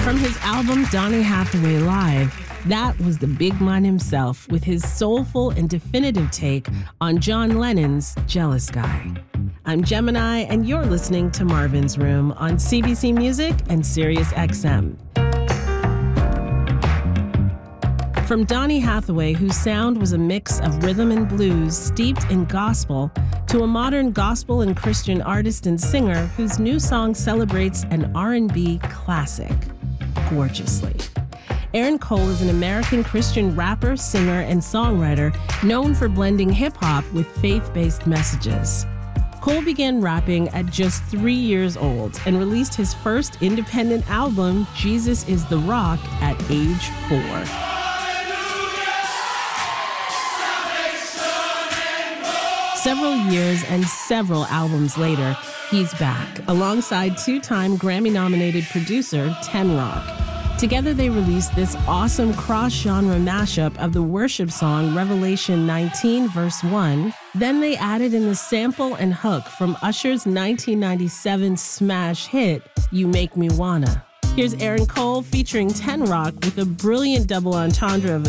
From his album Donny Hathaway Live, that was the big man himself with his soulful and definitive take on John Lennon's Jealous Guy. I'm Gemini, and you're listening to Marvin's Room on CBC Music and Sirius XM. From Donny Hathaway, whose sound was a mix of rhythm and blues steeped in gospel, to a modern gospel and Christian artist and singer whose new song celebrates an R&B classic gorgeously. Aaron Cole is an American Christian rapper, singer, and songwriter known for blending hip-hop with faith-based messages. Cole began rapping at just 3 years old and released his first independent album, Jesus is the Rock, at age 4. Several years and several albums later, he's back, alongside two-time Grammy-nominated producer Ten Rock. Together they released this awesome cross-genre mashup of the worship song Revelation 19, verse 1. Then they added in the sample and hook from Usher's 1997 smash hit, You Make Me Wanna. Here's Aaron Cole featuring Ten Rock with a brilliant double entendre of a